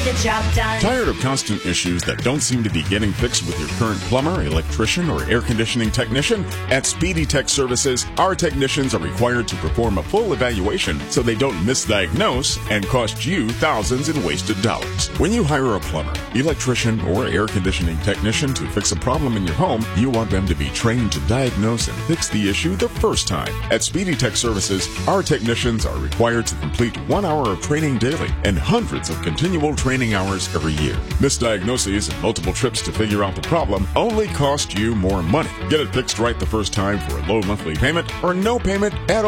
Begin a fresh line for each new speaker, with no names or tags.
the job done.
Tired of constant issues that don't seem to be getting fixed with your current plumber, electrician, or air conditioning technician? At Speedy Tech Services, our technicians are required to perform a full evaluation so they don't misdiagnose and cost you thousands in wasted dollars. When you hire a plumber, electrician, or air conditioning technician to fix a problem in your home, you want them to be trained to diagnose and fix the issue the first time. At Speedy Tech Services, our technicians are required to complete 1 hour of training daily and hundreds of continual training hours every year. Misdiagnoses and multiple trips to figure out the problem only cost you more money. Get it fixed right the first time for a low monthly payment or no payment at all.